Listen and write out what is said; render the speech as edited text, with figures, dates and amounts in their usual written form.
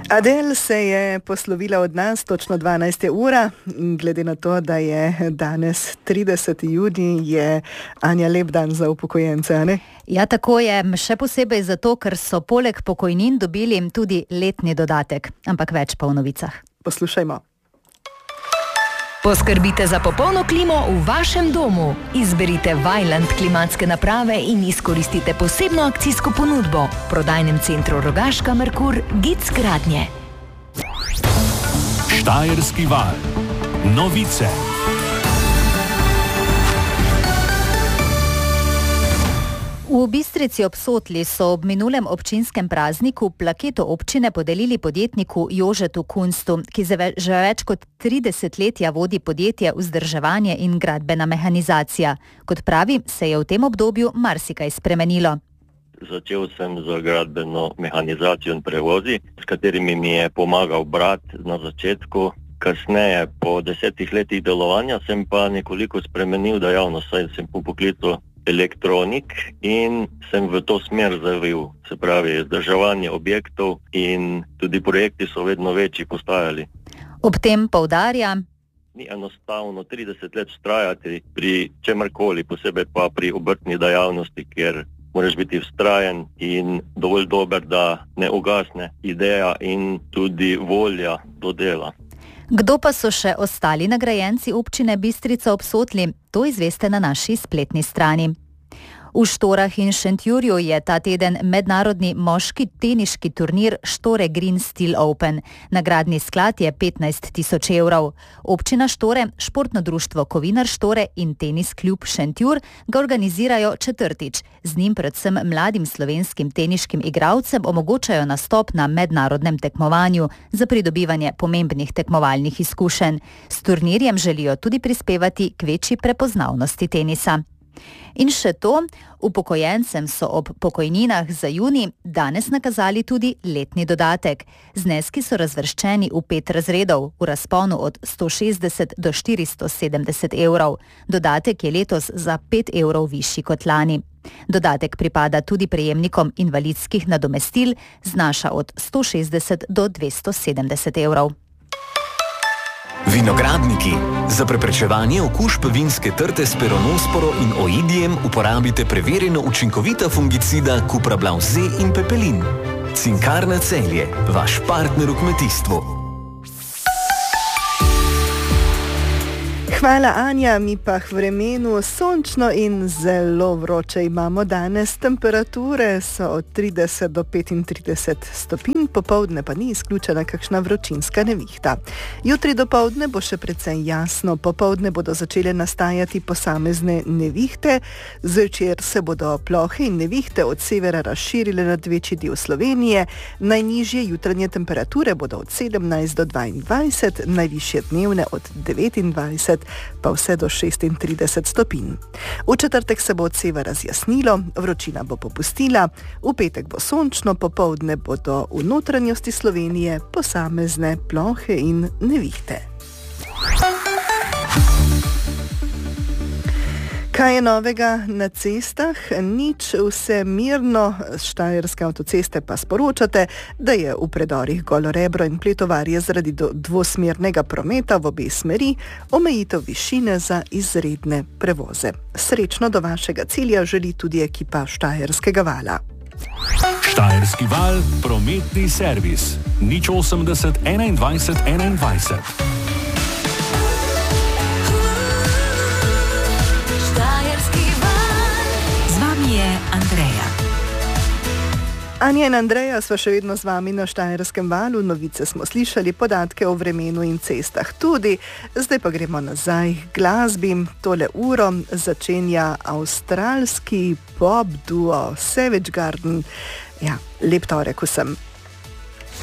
Adele se je poslovila od nas točno 12. ura. Glede na to, da je danes 30. junij, je Anja lep dan za upokojence, ne? Ja, tako je. Še posebej zato, ker so poleg pokojnin dobili tudi letni dodatek. Ampak več pa v novicah. Poslušajmo. Poskrbite za popolno klimo v vašem domu. Izberite Vaillant klimatske naprave in izkoristite posebno akcijsko ponudbo. V prodajnem centru Rogaška Merkur Gic Gradnje. Štajerski val. Novice. V Bistrici ob Sotli so ob minulem občinskem prazniku plaketo občine podelili podjetniku Jožetu Kunstu, ki že več kot 30 letja vodi podjetje Vzdrževanje in gradbena mehanizacija. Kot pravi, se je v tem obdobju marsikaj spremenilo. Začel sem z gradbeno mehanizacijo in prevozi, s katerimi mi je pomagal brat na začetku. Kasneje, po 10 letih delovanja, sem pa nekoliko spremenil dejavnost, saj sem po poklicu elektronik in sem v to smer zavil, se pravi, vzdrževanje objektov in tudi projekti so vedno večji postajali. Ob tem poudarja: Ni enostavno 30 let vztrajati pri čemarkoli, posebej pa pri obrtni dejavnosti, ker moraš biti vztrajen in dovolj dober, da ne ugasne ideja in tudi volja do dela. Kdo pa so še ostali nagrajenci občine Bistrica ob Sotli? To izveste na naši spletni strani. V Štorah in Šentjurju je ta teden mednarodni moški teniški turnir Štore Green Steel Open. Nagradni sklad je 15 tisoč evrov. Občina Štore, športno društvo Kovinar Štore in tenis klub Šentjur ga organizirajo četrtič. Z njim predvsem mladim slovenskim teniškim igralcem omogočajo nastop na mednarodnem tekmovanju za pridobivanje pomembnih tekmovalnih izkušenj. S turnirjem želijo tudi prispevati k večji prepoznavnosti tenisa. In še to, upokojencem so ob pokojninah za junij danes nakazali tudi letni dodatek. Zneski so razvrščeni v 5 razredov, v razponu od 160 do 470 evrov. Dodatek je letos za 5 evrov višji kot lani. Dodatek pripada tudi prejemnikom invalidskih nadomestil, znaša od 160 do 270 evrov. Vinogradniki. Za preprečevanje okužb vinske trte s peronosporo in oidijem uporabite preverjeno učinkovita fungicida Cuprablav Z in Pepelin. Cinkarna Celje, vaš partner v kmetijstvu. Hvala, Anja, mi pa k vremenu sončno in zelo vroče imamo danes. Temperature so od 30 do 35 stopinj, popoldne pa ni izključena kakšna vročinska nevihta. Jutri dopoldne bo še precej jasno, popoldne bodo začele nastajati posamezne nevihte, zvečer se bodo plohe in nevihte od severa razširile nad večji del Slovenije, najnižje jutranje temperature bodo od 17 do 22, najvišje dnevne od 29 pa vse do 36 stopinj. V četrtek se bo od severa razjasnilo, vročina bo popustila, v petek bo sončno, popoldne bodo v notranjosti Slovenije posamezne plohe in nevihte. Kaj je novega na cestah? Nič, vse mirno. Štajerske avtoceste pa sporočate, da je v predorih Golorebro in Pletovarje zaradi dvosmernega prometa v obe smeri omejitev višine za izredne prevoze. Srečno do vašega cilja želi tudi ekipa Štajerskega vala. Štajerski val, prometni servis. 080 21 21. Andreja. Anja in Andreja sva še vedno z vami na Štajerskem valu, novice smo slišali, podatke o vremenu in cestah tudi. Zdaj pa gremo nazaj k glasbi. Tole uro začenja avstralski pop duo Savage Garden. Ja, lep torek vsem.